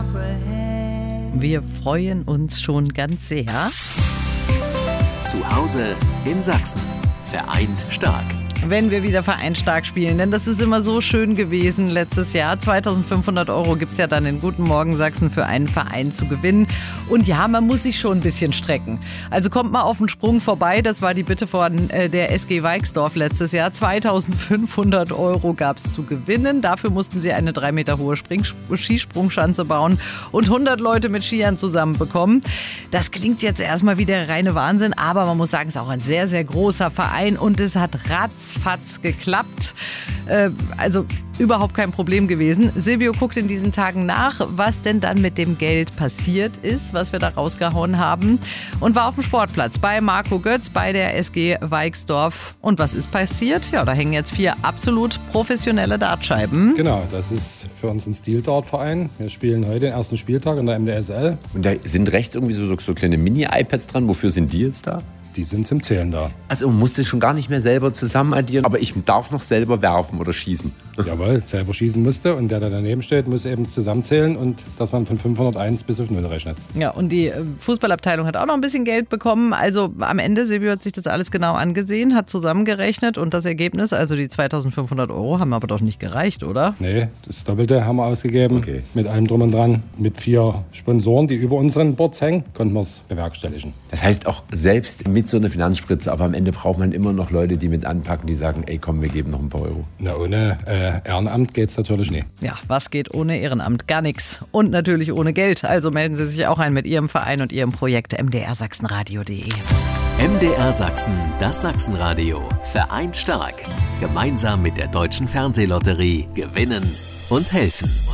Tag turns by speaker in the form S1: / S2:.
S1: Wir freuen uns schon ganz sehr.
S2: Zu Hause in Sachsen. Vereint stark.
S1: Wenn wir wieder vereinstark spielen, denn das ist immer so schön gewesen letztes Jahr. 2.500 € gibt es ja dann in Guten Morgen Sachsen für einen Verein zu gewinnen. Und ja, man muss sich schon ein bisschen strecken. Also kommt mal auf den Sprung vorbei. Das war die Bitte von der SG Weixdorf letztes Jahr. 2.500 € gab es zu gewinnen. Dafür mussten sie eine 3 Meter hohe Skisprungschanze bauen und 100 Leute mit Skiern zusammenbekommen. Das klingt jetzt erstmal wie der reine Wahnsinn, aber man muss sagen, es ist auch ein sehr, sehr großer Verein und es hat ratzfatz geklappt. Also überhaupt kein Problem gewesen. Silvio guckt in diesen Tagen nach, was denn dann mit dem Geld passiert ist, was wir da rausgehauen haben, und war auf dem Sportplatz bei Marco Götz bei der SG Weixdorf. Und was ist passiert? Ja, da hängen jetzt 4 absolut professionelle Dartscheiben.
S3: Genau, das ist für uns ein Stil-Dart-Verein. Wir spielen heute den ersten Spieltag in der MDSL.
S4: Und da sind rechts irgendwie so kleine Mini-iPads dran. Wofür sind die jetzt da?
S3: Die sind zum Zählen da.
S4: Also man musste schon gar nicht mehr selber zusammen addieren, aber ich darf noch selber werfen oder schießen.
S3: Jawohl, selber schießen musste und der da daneben steht, muss eben zusammenzählen und dass man von 501 bis auf 0 rechnet.
S1: Ja, und die Fußballabteilung hat auch noch ein bisschen Geld bekommen. Also am Ende, Silvio hat sich das alles genau angesehen, hat zusammengerechnet und das Ergebnis, also die 2.500 €, haben aber doch nicht gereicht, oder?
S3: Nee, das Doppelte haben wir ausgegeben,
S4: Okay.
S3: Mit allem drum und dran. Mit 4 Sponsoren, die über unseren Boards hängen, konnten wir es bewerkstelligen.
S4: Das heißt auch selbst mit so einer Finanzspritze, aber am Ende braucht man immer noch Leute, die mit anpacken, die sagen, ey komm, wir geben noch ein paar Euro.
S3: Na, ohne Ehrenamt geht's natürlich nicht.
S1: Ja, was geht ohne Ehrenamt? Gar nichts. Und natürlich ohne Geld. Also melden Sie sich auch ein mit Ihrem Verein und Ihrem Projekt mdrsachsenradio.de.
S2: MDR Sachsen, das Sachsenradio. Vereint stark. Gemeinsam mit der Deutschen Fernsehlotterie gewinnen und helfen.